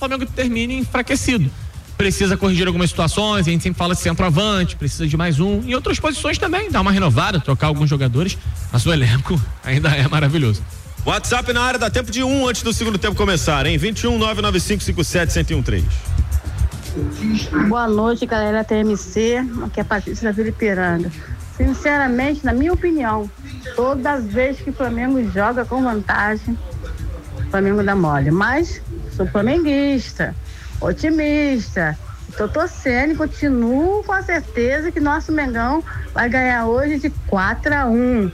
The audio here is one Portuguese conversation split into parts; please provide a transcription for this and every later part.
Flamengo termine enfraquecido. Precisa corrigir algumas situações, a gente sempre fala de centroavante, precisa de mais um. Em outras posições também, dar uma renovada, trocar alguns jogadores, mas o elenco ainda é maravilhoso. WhatsApp na área, dá tempo de antes do segundo tempo começar, hein? 21 99557-1013. Boa noite, galera TMC, aqui é a Patrícia da Vila Ipiranga. Sinceramente, na minha opinião, todas as vezes que o Flamengo joga com vantagem, o Flamengo dá mole, mas sou flamenguista, otimista, tô torcendo e continuo com a certeza que nosso Mengão vai ganhar hoje de 4-1.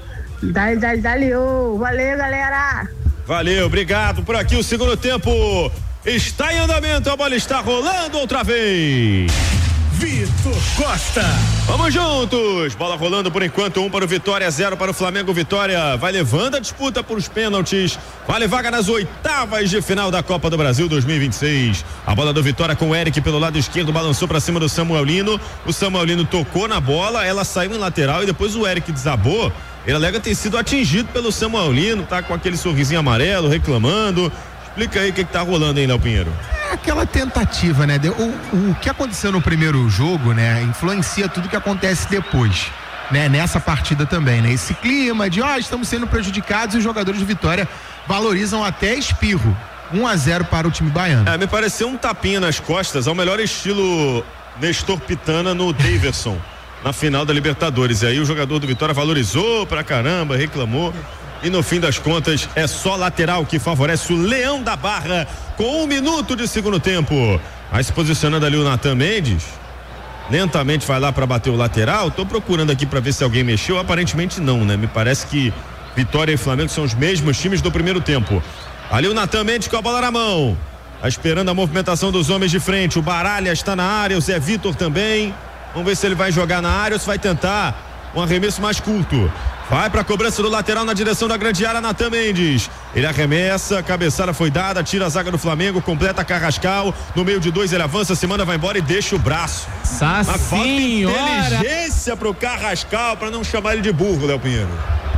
Valeu, galera! Valeu, obrigado. Por aqui o segundo tempo está em andamento, a bola está rolando outra vez. Vitor Costa. Vamos juntos. Bola rolando por enquanto, 1 para o Vitória, 0 para o Flamengo. Vitória vai levando a disputa por os pênaltis. Vale vaga nas oitavas de final da Copa do Brasil 2026. A bola do Vitória com o Eric pelo lado esquerdo, balançou para cima do Samuelino. O Samuelino tocou na bola, ela saiu em lateral e depois o Eric desabou. Ele alega ter sido atingido pelo Samuelino, tá com aquele sorrisinho amarelo, reclamando. Explica aí o que tá rolando aí, Léo Pinheiro. É aquela tentativa, né? O que aconteceu no primeiro jogo, né? Influencia tudo que acontece depois, né? Nessa partida também, né? Esse clima de, estamos sendo prejudicados e os jogadores de Vitória valorizam até espirro. 1-0 para o time baiano. Me pareceu um tapinha nas costas, ao melhor estilo Nestor Pitana no Daverson, na final da Libertadores. E aí o jogador do Vitória valorizou pra caramba, reclamou. E no fim das contas é só lateral que favorece o Leão da Barra com 1 minuto de segundo tempo. Vai se posicionando ali o Natan Mendes, lentamente vai lá para bater o lateral. Tô procurando aqui para ver se alguém mexeu, aparentemente não, né? Me parece que Vitória e Flamengo são os mesmos times do primeiro tempo. Ali o Natan Mendes com a bola na mão, tá esperando a movimentação dos homens de frente. O Baralha está na área, o Zé Vitor também. Vamos ver se ele vai jogar na área ou se vai tentar um arremesso mais curto. Vai para a cobrança do lateral na direção da grande área, Natan Mendes. Ele arremessa, a cabeçada foi dada, tira a zaga do Flamengo, completa Carrascal. No meio de dois ele avança, se manda, vai embora e deixa o braço. Nossa senhora! Inteligência pro Carrascal, para não chamar ele de burro, Léo Pinheiro.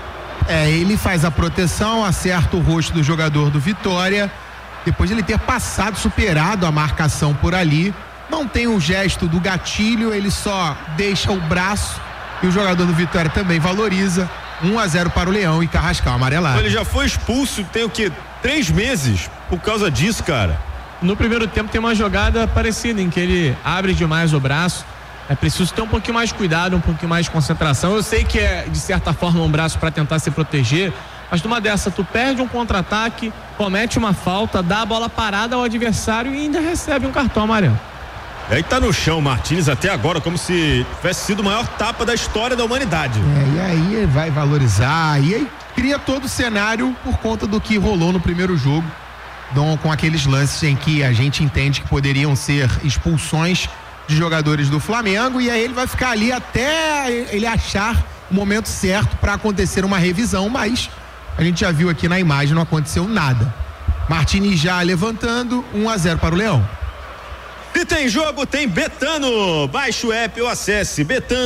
Ele faz a proteção, acerta o rosto do jogador do Vitória. Depois de ele ter passado, superado a marcação por ali, não tem o gesto do gatilho, ele só deixa o braço. E o jogador do Vitória também valoriza. 1-0 para o Leão e Carrascal amarelado. Ele já foi expulso, tem o quê? 3 meses por causa disso, cara. No primeiro tempo tem uma jogada parecida em que ele abre demais o braço. É preciso ter um pouquinho mais de cuidado, um pouquinho mais de concentração. Eu sei que é de certa forma um braço para tentar se proteger, mas numa dessa tu perde um contra-ataque, comete uma falta, dá a bola parada ao adversário e ainda recebe um cartão amarelo. E aí tá no chão Martínez até agora, como se tivesse sido o maior tapa da história da humanidade. E aí vai valorizar, e aí cria todo o cenário por conta do que rolou no primeiro jogo, com aqueles lances em que a gente entende que poderiam ser expulsões de jogadores do Flamengo, e aí ele vai ficar ali até ele achar o momento certo para acontecer uma revisão, mas a gente já viu aqui na imagem, não aconteceu nada. Martínez já levantando, 1-0 para o Leão. E tem jogo, tem Betano. Baixe o app ou acesse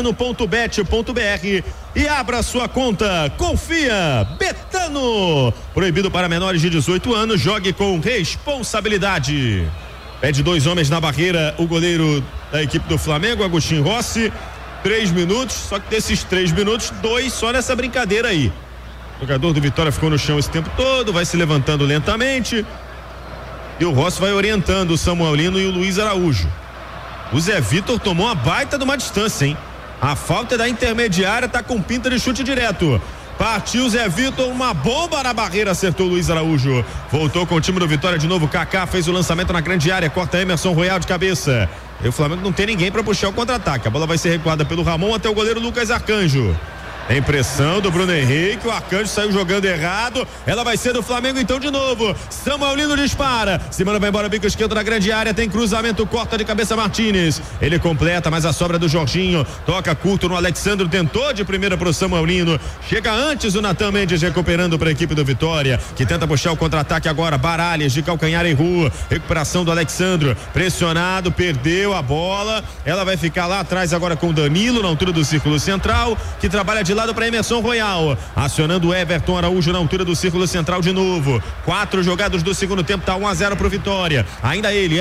betano.bet.br e abra sua conta. Confia, Betano. Proibido para menores de 18 anos, jogue com responsabilidade. Pede 2 homens na barreira, o goleiro da equipe do Flamengo, Agostinho Rossi. 3 minutos, só que desses 3 minutos, 2 só nessa brincadeira aí. O jogador do Vitória ficou no chão esse tempo todo, vai se levantando lentamente. E o Rossi vai orientando o Samuelino e o Luiz Araújo. O Zé Vitor tomou uma baita de uma distância, hein? A falta é da intermediária, tá com pinta de chute direto. Partiu o Zé Vitor, uma bomba na barreira, acertou o Luiz Araújo. Voltou com o time do Vitória de novo, Kaká fez o lançamento na grande área, corta Emerson Royal de cabeça. E o Flamengo não tem ninguém para puxar o contra-ataque. A bola vai ser recuada pelo Ramon até o goleiro Lucas Arcanjo. Tem pressão do Bruno Henrique, o Arcanjo saiu jogando errado, ela vai ser do Flamengo então de novo. Samuelino dispara, Simona vai embora, bico esquerdo na grande área, tem cruzamento, corta de cabeça Martínez, ele completa, mas a sobra do Jorginho, toca curto no Alexandro, tentou de primeira pro Samuelino, chega antes o Natan Mendes recuperando para a equipe do Vitória, que tenta puxar o contra-ataque agora, Baralhas de calcanhar em rua, recuperação do Alexandro, pressionado, perdeu a bola, ela vai ficar lá atrás agora com o Danilo na altura do círculo central, que trabalha de de lado para Emerson Royal, acionando o Everton Araújo na altura do círculo central de novo. 4 jogados do segundo tempo, tá 1-0 pro Vitória. Ainda ele,